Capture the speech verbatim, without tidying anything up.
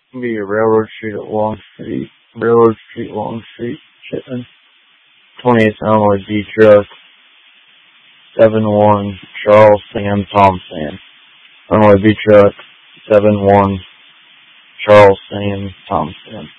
Be a Railroad Street at Long Street, Railroad Street, Long Street, Chittenden. twentieth Illinois B Truck, seven one, Charles Sam Thompson. Illinois B Truck, seven one, Charles Sam Thompson.